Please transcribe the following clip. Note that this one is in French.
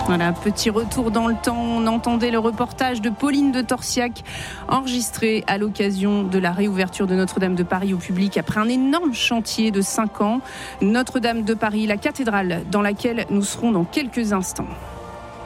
Voilà, petit retour dans le temps. On entendait le reportage de Pauline de Torsiac enregistré à l'occasion de la réouverture de Notre-Dame de Paris au public après un énorme chantier de 5 ans. Notre-Dame de Paris, la cathédrale dans laquelle nous serons dans quelques instants.